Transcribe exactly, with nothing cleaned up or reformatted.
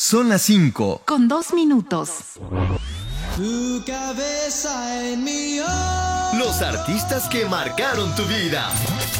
Son las cinco. Con dos minutos. Tu cabeza en mi hombro. Los artistas que marcaron tu vida.